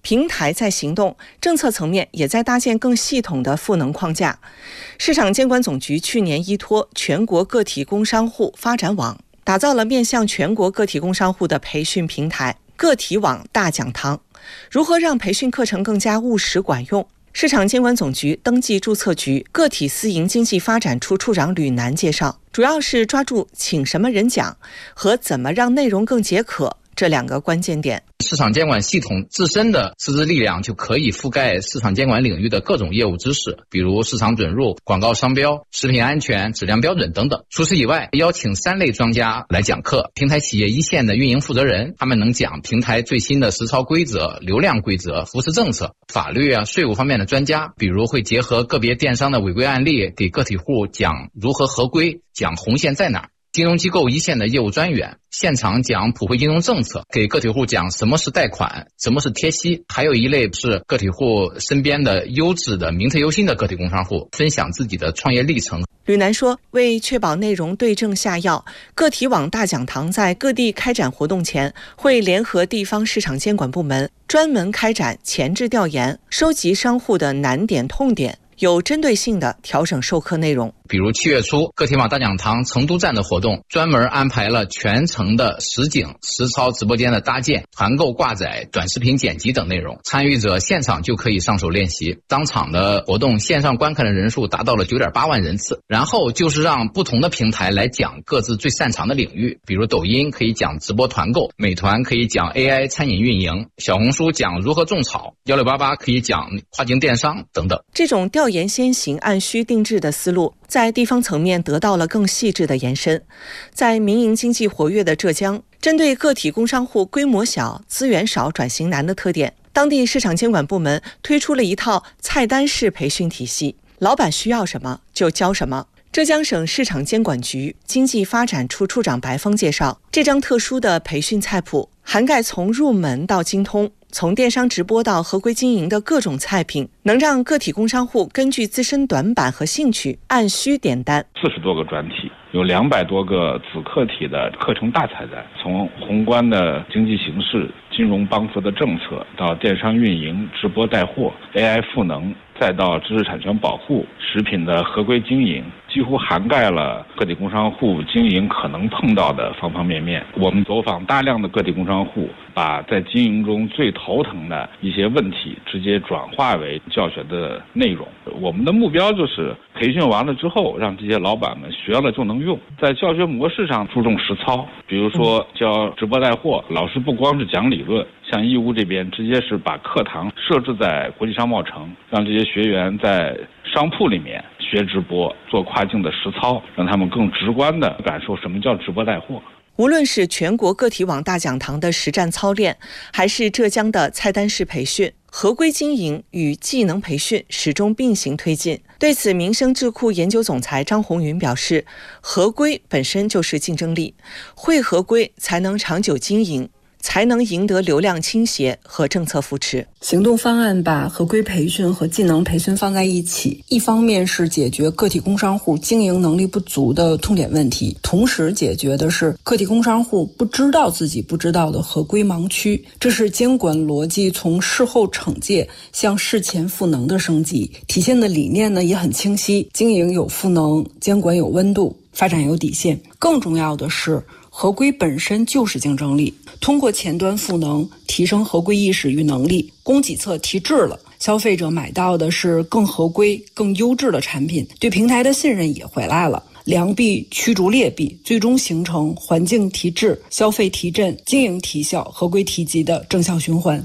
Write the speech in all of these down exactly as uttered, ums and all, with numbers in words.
平台在行动，政策层面也在搭建更系统的赋能框架。市场监管总局去年依托全国个体工商户发展网，打造了面向全国个体工商户的培训平台个体网大讲堂。如何让培训课程更加务实管用？市场监管总局登记注册局个体私营经济发展处处长吕楠介绍，主要是抓住请什么人讲和怎么让内容更解渴这两个关键点。 市场监管系统自身的师资力量就可以覆盖市场监管领域的各种业务知识，比如市场准入、广告商标、食品安全、质量标准等等。除此以外，邀请三类专家来讲课，平台企业一线的运营负责人，他们能讲平台最新的实操规则、流量规则、扶持政策、法律啊、税务方面的专家，比如会结合个别电商的违规案例，给个体户讲如何合规，讲红线在哪儿。金融机构一线的业务专员现场讲普惠金融政策，给个体户讲什么是贷款，什么是贴息。还有一类是个体户身边的优质的名特优心的个体工商户，分享自己的创业历程。 吕楠说，为确保内容对症下药，个体网大讲堂在各地开展活动前，会联合地方市场监管部门专门开展前置调研，收集商户的难点痛点，有针对性的调整授课内容。 比如七月初，个体网大讲堂成都站的活动专门安排了全程的实景实操直播间的搭建、团购挂载、短视频剪辑等内容，参与者现场就可以上手练习。当场的活动线上观看的人数达到了 九点八万人次。然后就是让不同的平台来讲各自最擅长的领域，比如抖音可以讲直播团购，美团可以讲 A I 餐饮运营，小红书讲如何种草，一六八八可以讲跨境电商等等。 这种调研先行、按需定制的思路在地方层面得到了更细致的延伸。在民营经济活跃的浙江，针对个体工商户规模小、资源少、转型难的特点，当地市场监管部门推出了一套菜单式培训体系，老板需要什么就教什么。浙江省市场监管局经济发展处处长白峰介绍，这张特殊的培训菜谱涵盖从入门到精通，从电商直播到合规经营的各种菜品，能让个体工商户根据自身短板和兴趣按需点单。 四十多个专题，有两百多个子课题的课程大菜单，从宏观的经济形势、金融帮扶的政策，到电商运营、直播带货、A I 赋能，再到知识产权保护、食品的合规经营，几乎涵盖了个体工商户经营可能碰到的方方面面。我们走访大量的个体工商户，把在经营中最头疼的一些问题直接转化为教学的内容。我们的目标就是培训完了之后，让这些老板们学了就能用。在教学模式上注重实操，比如说教直播带货，老师不光是讲理论，像义乌这边直接是把课堂设置在国际商贸城，让这些学员在商铺里面学直播，做跨境的实操，让他们更直观地感受什么叫直播带货。 无论是全国个体网大讲堂的实战操练，还是浙江的菜单式培训，合规经营与技能培训始终并行推进。对此，民生智库研究总裁张红云表示，合规本身就是竞争力，会合规才能长久经营，才能赢得流量倾斜和政策扶持。 行动方案把合规培训和技能培训放在一起，一方面是解决个体工商户经营能力不足的痛点问题，同时解决的是个体工商户不知道自己不知道的合规盲区。这是监管逻辑从事后惩戒向事前赋能的升级，体现的理念呢也很清晰，经营有赋能，监管有温度，发展有底线。更重要的是，合规本身就是竞争力，通过前端赋能提升合规意识与能力，供给侧提质了，消费者买到的是更合规、更优质的产品，对平台的信任也回来了，良币驱逐劣币，最终形成环境提质、消费提振、经营提效、合规提级的正向循环。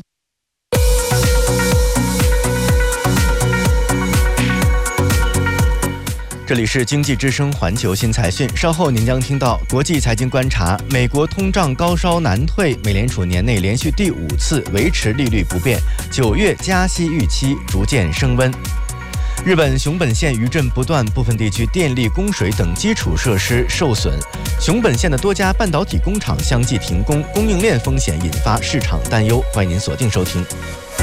这里是经济之声环球新财讯，稍后您将听到国际财经观察，美国通胀高烧难退，美联储年内连续第五次维持利率不变，九月加息预期逐渐升温。日本熊本县余震不断，部分地区电力、供水等基础设施受损，熊本县的多家半导体工厂相继停工，供应链风险引发市场担忧。欢迎您锁定收听。